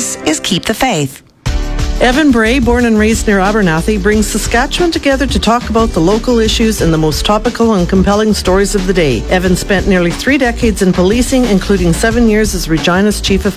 This is Keep the Faith. Evan Bray, born and raised near Abernathy, brings Saskatchewan together to talk about the local issues and the most topical and compelling stories of the day. Evan spent nearly 3 decades in policing, including 7 years as Regina's Chief of